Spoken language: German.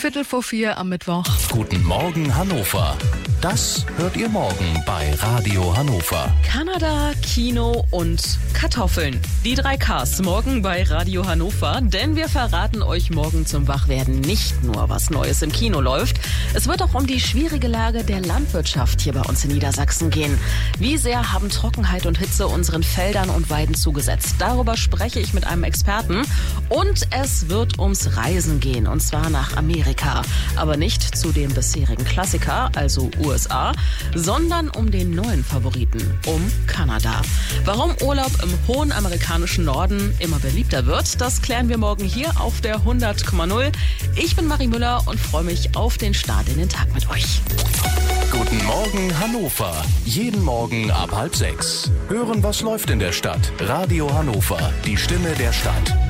3:15 am Mittwoch. Guten Morgen Hannover. Das hört ihr morgen bei Radio Hannover. Kanada, Kino und Kartoffeln. Die 3 Ks morgen bei Radio Hannover, denn wir verraten euch morgen zum Wachwerden nicht nur, was Neues im Kino läuft. Es wird auch um die schwierige Lage der Landwirtschaft hier bei uns in Niedersachsen gehen. Wie sehr haben Trockenheit und Hitze unseren Feldern und Weiden zugesetzt? Darüber spreche ich mit einem Experten. Und es wird ums Reisen gehen, und zwar nach Amerika. Aber nicht zu dem bisherigen Klassiker, also USA, sondern um den neuen Favoriten, um Kanada. Warum Urlaub im hohen amerikanischen Norden immer beliebter wird, das klären wir morgen hier auf der 100,0. Ich bin Marie Müller und freue mich auf den Start in den Tag mit euch. Guten Morgen Hannover. Jeden Morgen ab 5:30. Hören, was läuft in der Stadt. Radio Hannover, die Stimme der Stadt.